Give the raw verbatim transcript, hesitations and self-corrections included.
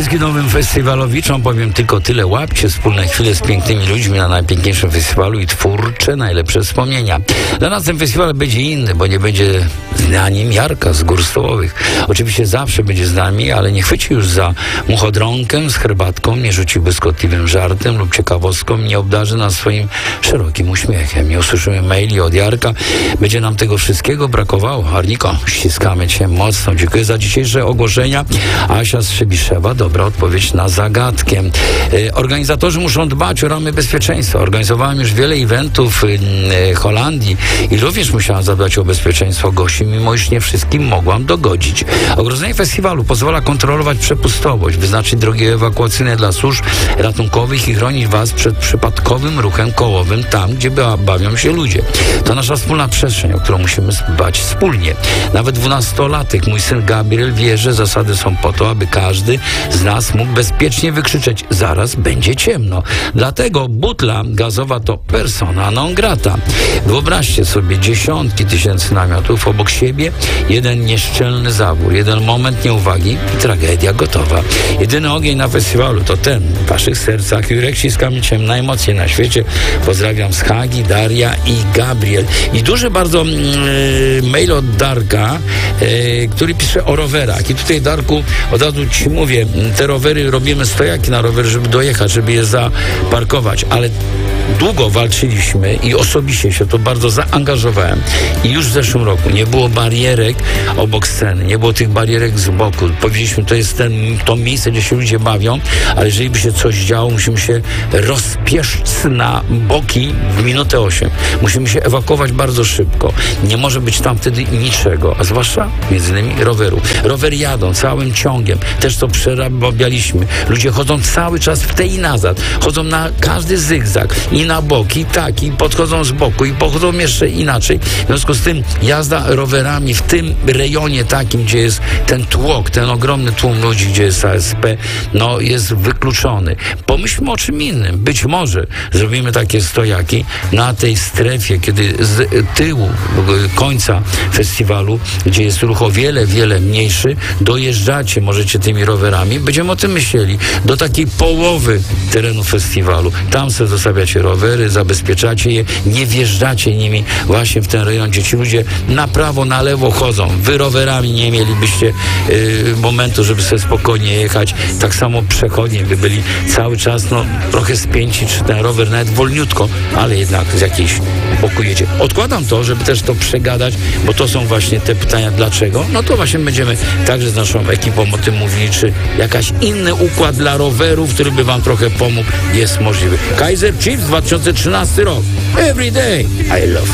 wszystkim nowym festiwalowiczom powiem tylko tyle. Łapcie wspólne chwile z pięknymi ludźmi na najpiękniejszym festiwalu i twórcze, najlepsze wspomnienia. Dla nas ten festiwal będzie inny, bo nie będzie na nim Jarka z Gór Stołowych. Oczywiście zawsze będzie z nami, ale nie chwyci już za muchodrąkę z herbatką, nie rzuci błyskotliwym żartem lub ciekawostką, nie obdarzy nas swoim szerokim uśmiechem. Nie usłyszymy maili od Jarka. Będzie nam tego wszystkiego brakowało. Arniko, ściskamy Cię mocno. Dziękuję za dzisiejsze ogłoszenia. Asia Strzebiszewa, dobra odpowiedź na zagadkę. E, organizatorzy muszą dbać o ramy bezpieczeństwa. Organizowałem już wiele eventów w e, Holandii i również musiałem zadbać o bezpieczeństwo gości, mimo iż nie wszystkim mogłam dogodzić. Ogrodzenie festiwalu pozwala kontrolować przepustowość, wyznaczyć drogi ewakuacyjne dla służb ratunkowych i chronić Was przed przypadkowym ruchem kołowym tam, gdzie bawią się ludzie. To nasza wspólna przestrzeń, o którą musimy dbać wspólnie. Nawet dwunastolatek, mój syn Gabriel, wie, że zasady są po to, aby każdy z nas mógł bezpiecznie wykrzyczeć: zaraz będzie ciemno. Dlatego butla gazowa to persona non grata. Wyobraźcie sobie dziesiątki tysięcy namiotów obok siebie, jeden nieszczelny zawór, jeden moment nieuwagi i tragedia gotowa. Jedyny ogień na festiwalu to ten w Waszych sercach. Jurek, ściskamy Cię najmocniej na świecie. Pozdrawiam z Hagi, Daria i Gabriel. I duży bardzo yy, mail od Darka, yy, który pisze o rowerach. I tutaj, Darku, od razu Ci mówię, te rowery, robimy stojaki na rowery, żeby dojechać, żeby je zaparkować, ale długo walczyliśmy i osobiście się to bardzo zaangażowałem. I już w zeszłym roku nie było barierek obok sceny, nie było tych barierek z boku. Powiedzieliśmy, to jest ten, to miejsce, gdzie się ludzie bawią, ale jeżeli by się coś działo, musimy się rozpieszć na boki w minutę osiem. Musimy się ewakuować bardzo szybko. Nie może być tam wtedy niczego, a zwłaszcza między innymi roweru. Rowery jadą całym ciągiem. Też to przerabialiśmy. Ludzie chodzą cały czas w tej i nazad. Chodzą na każdy zygzak. I na boki, tak, i podchodzą z boku, i podchodzą jeszcze inaczej. W związku z tym jazda rowerami w tym rejonie takim, gdzie jest ten tłok, ten ogromny tłum ludzi, gdzie jest A S P, no jest wykluczony. Pomyślmy o czym innym. Być może zrobimy takie stojaki na tej strefie, kiedy z tyłu końca festiwalu, gdzie jest ruch o wiele, wiele mniejszy, dojeżdżacie, możecie tymi rowerami. Będziemy o tym myśleli. Do takiej połowy terenu festiwalu. Tam sobie zostawiacie rowery, zabezpieczacie je, nie wjeżdżacie nimi właśnie w ten rejon, gdzie ci ludzie na prawo, na lewo chodzą. Wy rowerami nie mielibyście yy, momentu, żeby sobie spokojnie jechać. Tak samo przechodnie by byli cały czas no, trochę spięci, czy ten rower nawet wolniutko, ale jednak z jakiejś boku jedzie. Odkładam to, żeby też to przegadać, bo to są właśnie te pytania dlaczego. No to właśnie będziemy także z naszą ekipą o tym mówili, czy jakaś inny układ dla rowerów, który by wam trochę pomógł, jest możliwy. Kaiser Chiefs, dwa tysiące trzynasty rok. Every day I love